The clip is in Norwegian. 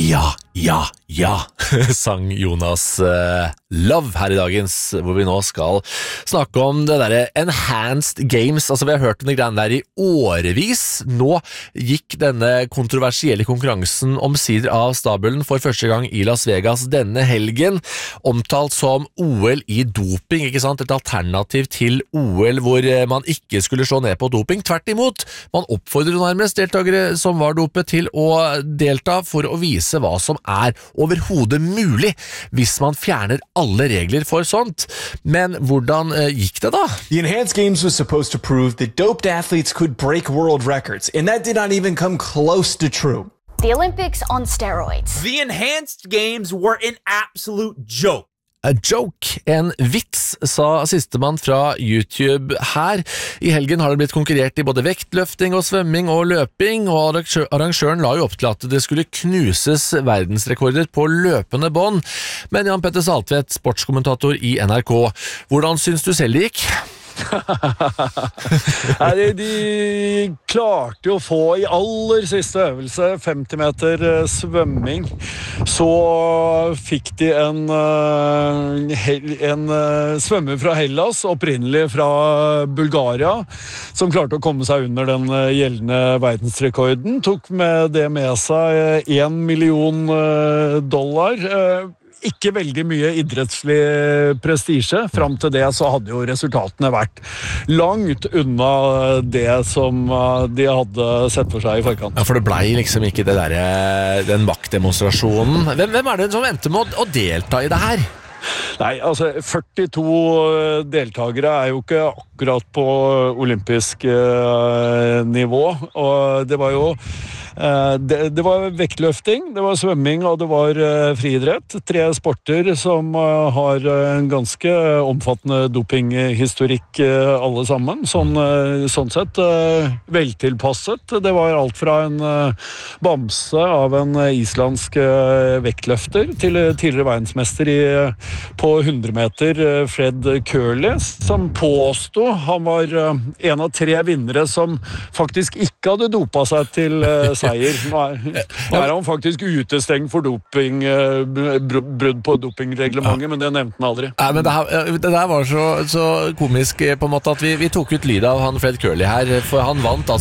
Ja, ja, ja, sang Jonas Love her i dagens, hvor vi nå skal snakke om det der Enhanced Games. Altså vi har hørt om det greiene der i årevis. Nå gikk denne kontroversielle konkurransen omsider av stabelen for første gang i Las Vegas denne helgen, omtalt som OL i doping, ikke sant? Et alternativ til OL hvor man ikke skulle slå ned på doping. Tvert imot, man oppfordrer nærmest deltakere som var dopet til å delta for å vise hva som overhodet mulig hvis man fjerner alle regler for sånt. Men hvordan gikk det da? The Enhanced Games was supposed to prove that doped athletes could break world records, and that did not even come close to true. The Olympics on steroids. The Enhanced Games were an absolute joke. A joke, en vits, sa sistemann fra YouTube her. I helgen har det blitt konkurrert i både vektløfting og svømming og løping, og arrangøren la jo opp til at det skulle knuses verdensrekorder på løpende bånd. Men Jan Petter Saltvedt, sportskommentator i NRK, hvordan syns du selv det gikk? De klarte jo å få i aller siste øvelse 50 meter svømming. Så fikk de en svømmer fra Hellas, opprinnelig fra Bulgaria, som klarte å komme seg under den gjeldende verdensrekorden. Tok med det med seg $1 million. Ikke veldig mye idrettslig prestisje. Fram til det så hadde jo resultatene vært langt unna det som de hadde sett for seg i forkant. Ja, for det ble liksom ikke det den maktdemonstrasjonen. Hvem det som endte med å delta i det her? Nei, altså 42 deltagere jo ikke akkurat på olympisk nivå, og det var jo det var vektløfting, det var svømming og det var friidrett. 3 sporter som har en ganske omfattende dopinghistorikk alle sammen. Sånn sett veltilpasset. Det var alt fra en bamse av en islandsk vektløfter til tidligere verdensmester på 100 meter, Fred Kerley, som påstod han var en av 3 vinnere som faktisk ikke hadde dopet seg til seier. Nå han faktisk utestengt for doping, brudd på dopingreglementet, men det nevnte han aldri. Nei, men det der var så komisk på en måte at vi tok ut lyd av han Fred Kerley her, for han vant altså